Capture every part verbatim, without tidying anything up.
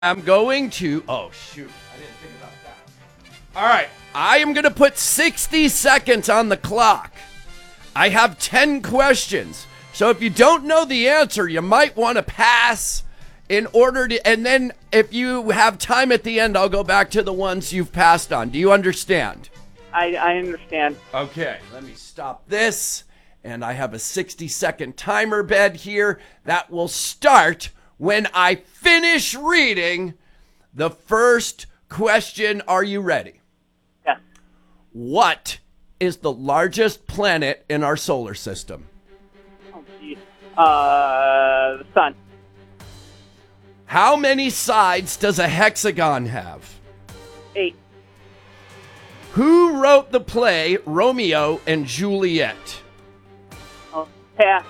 I'm going to, oh shoot, I didn't think about that. All right, I am going to put sixty seconds on the clock. I have ten questions. So if you don't know the answer, you might want to pass in order to, and then if you have time at the end, I'll go back to the ones you've passed on. Do you understand? I, I understand. Okay, let me stop this. And I have a sixty second timer bed here that will start when I finish reading the first question. Are you ready? Yes. What is the largest planet in our solar system? Oh, geez. Uh, the sun. How many sides does a hexagon have? Eight. Who wrote the play Romeo and Juliet? Oh, pass.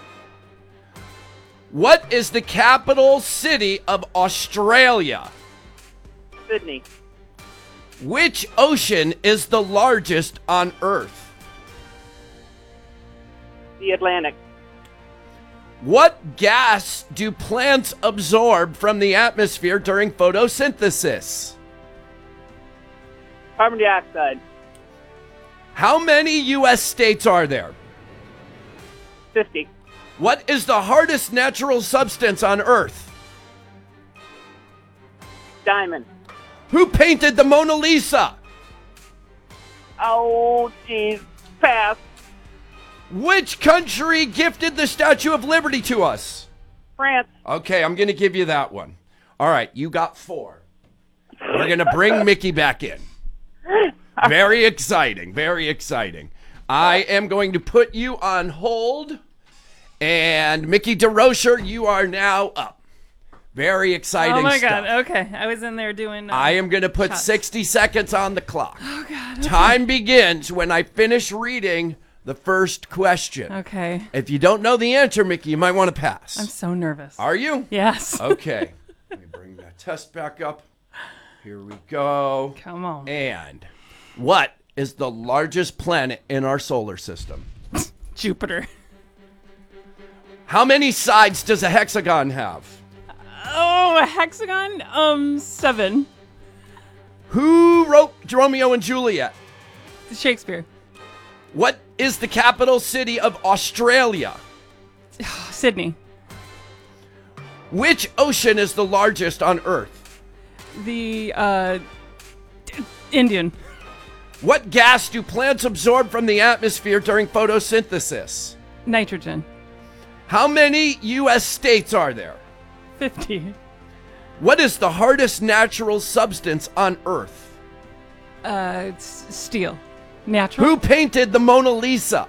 What is the capital city of Australia? Sydney. Which ocean is the largest on Earth? The Atlantic. What gas do plants absorb from the atmosphere during photosynthesis? Carbon dioxide. How many U S states are there? Fifty. What is the hardest natural substance on Earth? Diamond. Who painted the Mona Lisa? Oh, geez. Pass. Which country gifted the Statue of Liberty to us? France. Okay, I'm going to give you that one. All right, you got four. We're going to bring Mickey back in. Very exciting, very exciting. I am going to put you on hold. And Mickey DeRocher, you are now up. Very exciting Oh my stuff. God, okay. I was in there doing... Uh, I am going to put shots. sixty seconds on the clock. Oh God, okay. Time begins when I finish reading the first question. Okay. If you don't know the answer, Mickey, you might want to pass. I'm so nervous. Are you? Yes. Okay. Let me bring that test back up. Here we go. Come on. And what is the largest planet in our solar system? Jupiter. How many sides does a hexagon have? Oh, a hexagon? Um, seven. Who wrote Romeo and Juliet? Shakespeare. What is the capital city of Australia? Sydney. Which ocean is the largest on Earth? The, uh, Indian. What gas do plants absorb from the atmosphere during photosynthesis? Nitrogen. How many U S states are there? fifty. What is the hardest natural substance on Earth? Uh, it's steel. Natural. Who painted the Mona Lisa?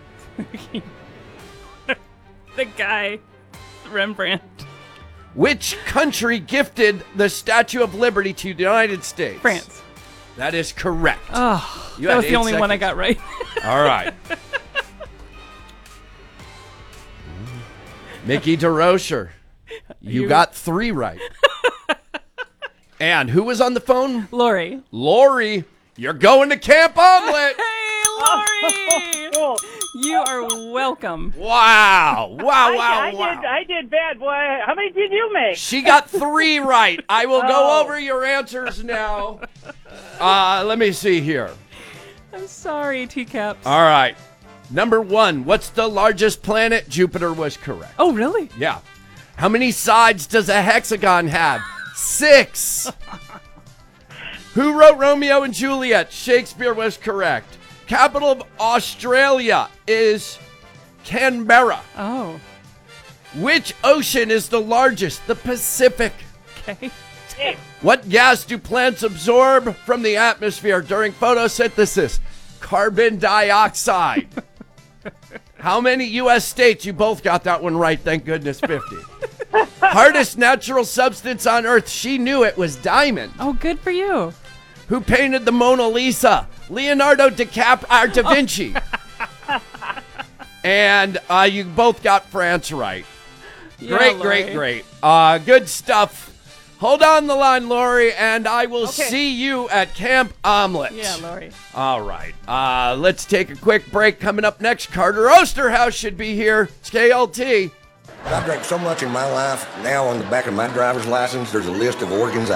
The guy. Rembrandt. Which country gifted the Statue of Liberty to the United States? France. That is correct. Oh, You that had was the eight only one I seconds. got right. All right. Mickey DeRocher, you, You- got three right. And who was on the phone? Lori. Lori, you're going to Camp Omelet. Hey, Lori! Cool. You are welcome. Wow. Wow, wow, I, I wow. did. I did bad, boy. How many did you make? She got three right. I will go Oh. over your answers now. Uh, let me see here. I'm sorry, teacaps. All right. Number one, what's the largest planet? Jupiter was correct. Oh, really? Yeah. How many sides does a hexagon have? Six. Who wrote Romeo and Juliet? Shakespeare was correct. Capital of Australia is Canberra. Oh, Which ocean is the largest? The Pacific. okay. What gas do plants absorb from the atmosphere during photosynthesis? Carbon dioxide. How many U S states? You both got that one right. Thank goodness, fifty. Hardest natural substance on Earth. She knew it was diamond. Oh, good for you. Who painted the Mona Lisa? Leonardo DiCap- or Da Vinci. And uh, you both got France right. Yeah, Great, Lori. great, great. Uh, good stuff. Hold on the line, Lori, and I will Okay. see you at Camp Omelet. Yeah, Lori. All right. Uh, let's take a quick break. Coming up next, Carter Osterhouse should be here. It's K L T. I drank so much in my life. Now on the back of my driver's license, there's a list of organs